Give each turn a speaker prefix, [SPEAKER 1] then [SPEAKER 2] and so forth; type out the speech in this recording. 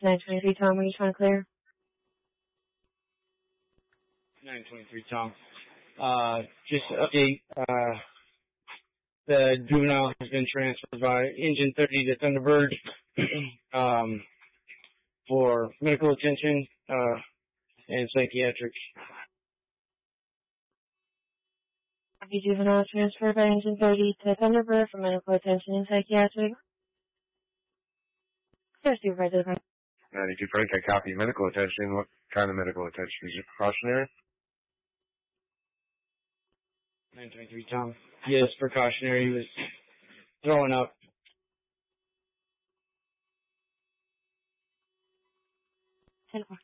[SPEAKER 1] 923 Tom, are you trying to clear?
[SPEAKER 2] 923 Tom. Just to update, the juvenile has been transferred by Engine 30 to Thunderbird for medical attention and psychiatric.
[SPEAKER 1] The juvenile transferred by Engine 30 to Thunderbird for medical attention and psychiatric. Yes, Supervisor.
[SPEAKER 3] 92 Frank, I copy medical attention. What kind of medical attention? Is it precautionary?
[SPEAKER 2] 923 Tom. Yes, precautionary. He was throwing up.
[SPEAKER 1] And